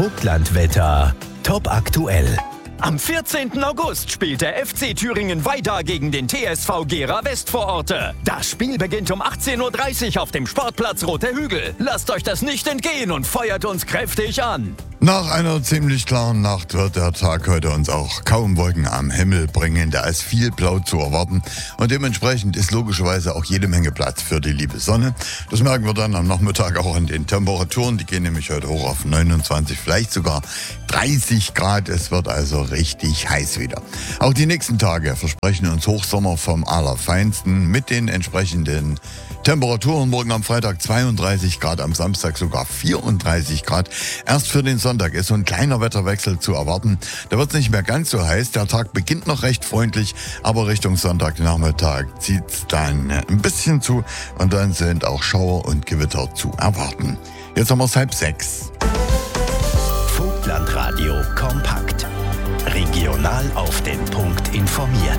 Vogtlandwetter top aktuell. Am 14. August spielt der FC Thüringen Weida gegen den TSV Gera Westvororte. Das Spiel beginnt um 18:30 Uhr auf dem Sportplatz Roter Hügel. Lasst euch das nicht entgehen und feuert uns kräftig an. Nach einer ziemlich klaren Nacht wird der Tag heute uns auch kaum Wolken am Himmel bringen. Da ist viel Blau zu erwarten und dementsprechend ist logischerweise auch jede Menge Platz für die liebe Sonne. Das merken wir dann am Nachmittag auch an den Temperaturen. Die gehen nämlich heute hoch auf 29, vielleicht sogar 30 Grad. Es wird also richtig heiß wieder. Auch die nächsten Tage versprechen uns Hochsommer vom Allerfeinsten mit den entsprechenden Temperaturen. Morgen am Freitag 32 Grad, am Samstag sogar 34 Grad. Erst für den Sonntag ist so ein kleiner Wetterwechsel zu erwarten. Da wird es nicht mehr ganz so heiß. Der Tag beginnt noch recht freundlich, aber Richtung Sonntagnachmittag zieht es dann ein bisschen zu und dann sind auch Schauer und Gewitter zu erwarten. Jetzt haben wir es 5:30. Vogtlandradio kompakt. Regional auf den Punkt informiert.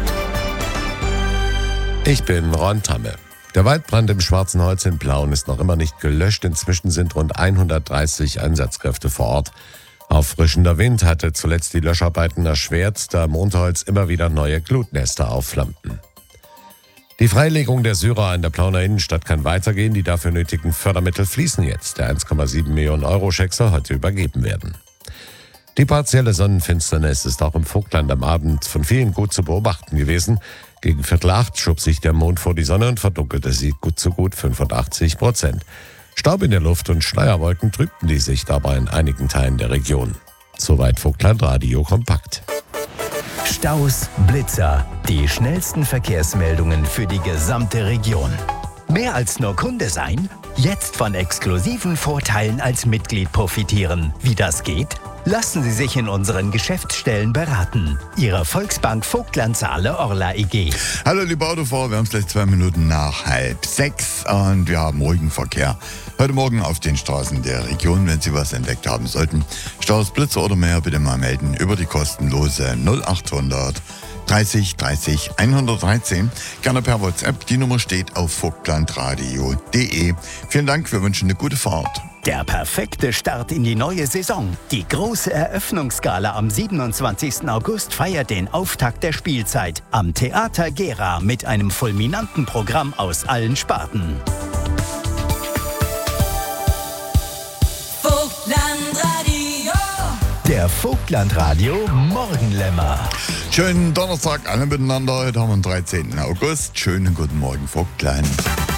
Ich bin Ron Tamme. Der Waldbrand im Schwarzenholz in Plauen ist noch immer nicht gelöscht. Inzwischen sind rund 130 Einsatzkräfte vor Ort. Auffrischender Wind hatte zuletzt die Löscharbeiten erschwert, da im Unterholz immer wieder neue Glutnester aufflammten. Die Freilegung der Syrer in der Plauener Innenstadt kann weitergehen. Die dafür nötigen Fördermittel fließen jetzt. Der 1,7 Millionen Euro Scheck soll heute übergeben werden. Die partielle Sonnenfinsternis ist auch im Vogtland am Abend von vielen gut zu beobachten gewesen. Gegen 7:45 schob sich der Mond vor die Sonne und verdunkelte sie gut zu gut 85%. Staub in der Luft und Schleierwolken trübten die Sicht aber in einigen Teilen der Region. Soweit Vogtlandradio kompakt. Staus, Blitzer, die schnellsten Verkehrsmeldungen für die gesamte Region. Mehr als nur Kunde sein? Jetzt von exklusiven Vorteilen als Mitglied profitieren. Wie das geht? Lassen Sie sich in unseren Geschäftsstellen beraten. Ihre Volksbank Vogtlandsaale Orla EG. Hallo liebe Autofahrer, wir haben es gleich 2 Minuten nach 5:30 und wir haben ruhigen Verkehr. Heute Morgen auf den Straßen der Region, wenn Sie was entdeckt haben sollten. Staus, Blitzer oder mehr bitte mal melden über die kostenlose 0800 30 30 113. Gerne per WhatsApp. Die Nummer steht auf vogtlandradio.de. Vielen Dank, wir wünschen eine gute Fahrt. Der perfekte Start in die neue Saison. Die große Eröffnungsgala am 27. August feiert den Auftakt der Spielzeit am Theater Gera mit einem fulminanten Programm aus allen Sparten. Vogtlandradio. Der Vogtlandradio Morgenlämmer. Schönen Donnerstag alle miteinander. Heute haben wir den 13. August. Schönen guten Morgen, Vogtland.